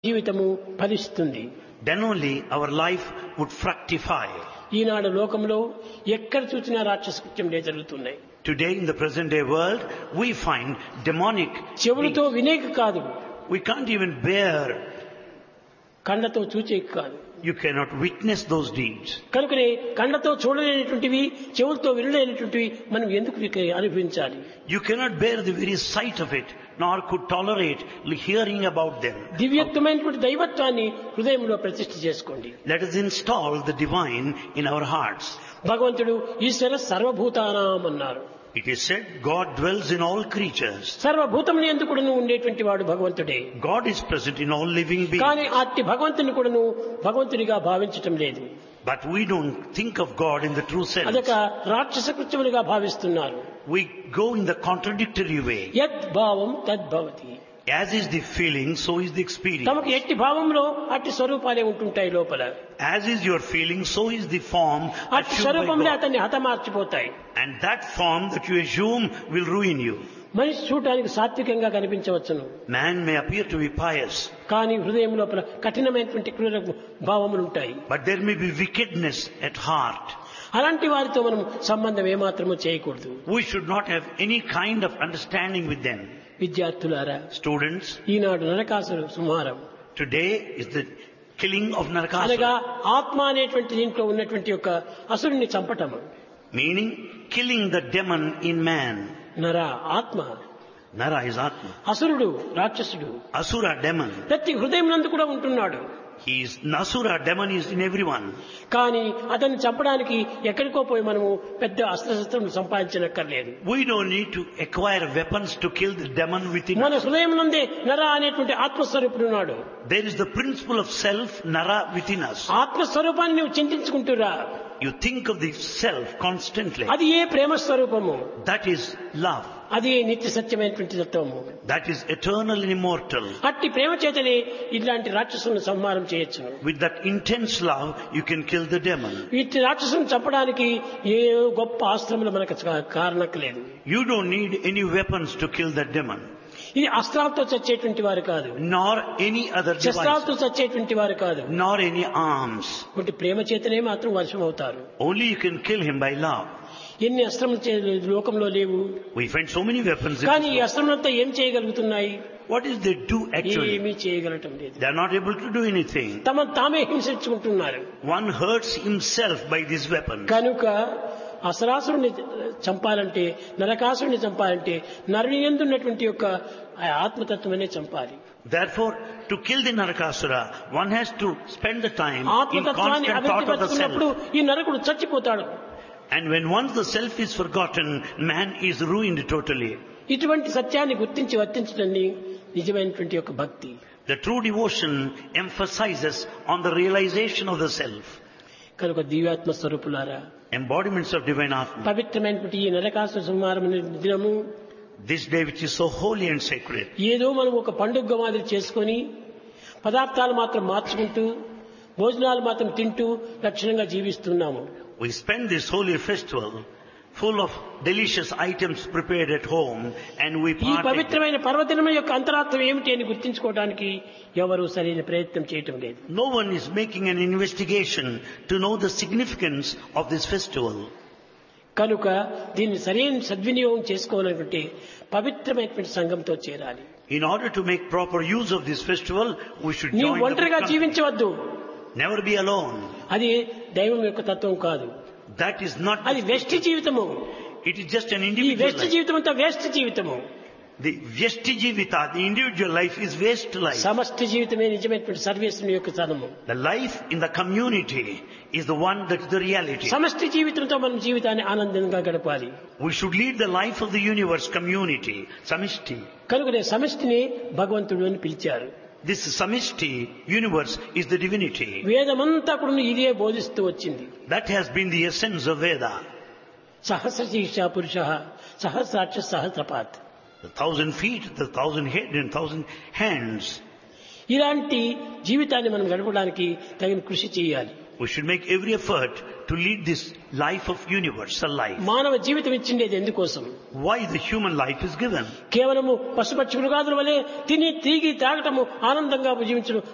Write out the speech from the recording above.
జీవితము ఫలిస్తుంది. Then only our life would fructify. ఈనాడు లోకంలో ఎక్కడ చూసినా రాక్షస కృత్యములే జరుగుతున్నాయి. Today in the present day world, we find demonic. చెవులతో వినేకి కాదు, We can't even bear. కళ్ళతో చూచేకి కాదు. You cannot witness those deeds. కనుకనే కళ్ళతో చూడలేనటువంటివి, చెవులతో వినలేనటువంటివి మనం ఎందుకు అనుభవించాలి? You cannot bear the very sight of it, nor could tolerate hearing about them. దివ్యత్వమైనటువంటి దైవత్వాన్ని హృదయంలో ప్రతిష్ఠ చేసుకోండి. Let us install the divine in our hearts. భగవంతుడు ఈశ్వర సర్వభూతానాం అన్నారు. It is said God dwells in all creatures. సర్వభూతములు ఎందుకు కూడాను ఉండేటువంటి వాడు భగవంతుడే. God is present in all living beings. కానీ అట్టి భగవంతుని కూడాను భగవంతునిగా భావించటం లేదు. But we don't think of God in the true sense. అదొక రాక్షస కృత్యములుగా భావిస్తున్నారు. We go in the contradictory way. యద్ భావం తద్భవతి. As is the feeling, so is the experience. తమకు ఎట్టి భావంలో అట్టి స్వరూపాలే ఉంటుంటాయి లోపల. As is your feeling, so is the form అట్టి assumed by స్వరూపంలో God. అతన్ని హతమార్చిపోతాయి. And that form that you assume will ruin you. మనిషి చూడటానికి సాత్వికంగా కనిపించవచ్చును, Man may appear to be pious, కానీ హృదయం లోపల కఠినమైనటువంటి క్రూర భావములు ఉంటాయి. but there may be wickedness at heart. అలాంటి వారితో మనం సంబంధం ఏమాత్రము చేయకూడదు. We should not have any kind of understanding with them. విద్యార్థులారా, Students, ఈనాడు నరకాసురు సంహారం today is the killing of అనగా Narakasura, ఆత్మ అనేటువంటి దీంట్లో ఉన్నటువంటి యొక్క అసురుని చంపటము. meaning killing the demon in man. నర ఆత్మ, Nara is Atma. అసురుడు రాక్షసుడు Asura, demon. ప్రతి హృదయం నందు కూడా ఉంటున్నాడు. He is Nasura, demon is in everyone. కానీ అతన్ని చంపడానికి ఎక్కడికో పోయి మనము పెద్ద అస్త్రశస్త్రం సంపాదించనక్కర్లేదు. We don't need to acquire weapons to kill the demon within మన us. హృదయం నందే నర అనేటువంటి ఆత్మస్వరూపుడు ఉన్నాడు. There is the principle of self, Nara, within us. ఆత్మస్వరూపాన్ని నువ్వు చింతించుకుంటురా. You think of the self constantly. అది ఏ ప్రేమ స్వరూపము, That is love. అది నిత్య సత్యమైనటువంటి తత్వము. That is eternal and immortal. అట్టి ప్రేమ చేతనే ఇట్లాంటి రాక్షసులను సంహారం చేయొచ్చును. With that intense love, you can kill the demon. ఇట్టి రాక్షసులను చంపడానికి ఏ గొప్ప ఆస్త్రములు మనకు కారణక్కలేదు. You don't need any weapons to kill that demon, ఇది అస్త్రాలతో చచ్చేటువంటి వారు కాదు, nor any other device, శస్త్రాలతో చచ్చేటువంటి వారు కాదు. nor any arms. ఒకటి ప్రేమ చేతనే మాత్రం వర్షం అవుతారు. Only you can kill him by love. ఎన్ని అస్త్రములు లోకంలో లేవు, We find so many weapons in కానీ this ఈ world. అస్త్రములంతా ఏం చేయగలుగుతున్నాయి? What is they do actually? ఏమీ చేయగలటం లేదు. They are not able to do anything. తామే హింసించుకుంటున్నారు. One hurts himself by this weapon. కనుక అసరాసురుని చంపాలంటే, నరకాసురుని చంపాలంటే నరుని యందు ఉన్నటువంటి యొక్క ఆత్మతత్వమనే చంపాలి. Therefore, to kill the Narakasura, one has to spend the time in ఆత్మతత్వాన్ని constant thought of the అభివృద్ధిపరుచుకున్నప్పుడు self. ఈ నరకుడు చచ్చిపోతాడు. And when once the self is forgotten, man is ruined totally. ఇటువంటి సత్యాన్ని గుర్తించి వర్తించడాన్ని నిజమైనటువంటి యొక్క భక్తి. The true devotion emphasizes on the realization of the self. కనుక దివ్యాత్మ స్వరూపులారా, Embodiments of divine Atma. పవిత్రమైనటువంటి ఈ నరకాసుర సంహారం అనే దినము This day which is so holy and sacred. ఏదో మనం ఒక పండుగ మాదిరి చేసుకొని పదార్థాలు మాత్రం మార్చుకుంటూ భోజనాలు మాత్రం తింటూ లక్షణంగా జీవిస్తున్నాము. We spend this holy festival full of delicious items prepared at home and we ఈ partake. పవిత్రమైన పర్వదినం యొక్క అంతరార్థం ఏమిటి అని గుర్తించుకోవడానికి ఎవరు సరైన ప్రయత్నం చేయటం లేదు. No one is making an investigation to know the significance of this festival. కనుక దీన్ని సరైన సద్వినియోగం చేసుకోవాలనుకుంటే పవిత్రమైనటువంటి సంఘంతో చేరాలి. In order to make proper use of this festival, we should నీవు join the ఒంటరిగా company. జీవించవద్దు. Never be alone. అది దైవం యొక్క తత్వం కాదు. That is not. అది వెస్ట్ జీవితము. It is just an ఈ individual వెస్ట్ life. జీవితం అంతా వేస్ట్ జీవితము. The Vyashti Jivita, the individual life, is waste life. సమష్టి జీవితమే నిజమైనటువంటి సర్వేశ్వరుని యొక్క ధనము. The life in the community is the one that is the reality. సమష్టి జీవితంతో మనం జీవితాన్ని ఆనందంగా గడపాలి. We should lead the life of the universe community, Samishti. కనుకనే సమష్టిని భగవంతుడు అని పిలిచారు. This Samishti universe is the divinity. వేదమంతా కూడా ఇదే బోధిస్తూ వచ్చింది. That has been the essence of Veda. సహస్ర శీర్ష పురుష సహస్రాక్ష సహస్రపాత్. The 1,000 feet, the 1,000 head and 1,000 hands. ఇలాంటి జీవితాన్ని మనం గడపడానికి తగిన కృషి చేయాలి. We should make every effort to lead this life of universal life. మానవ జీవితం ఇచ్చిండేది ఎందుకోసం? Why the human life is given? కేవలము పశుపక్షి మృగాదుల వలె తిని తీగి తాగటము ఆనందంగా జీవించడం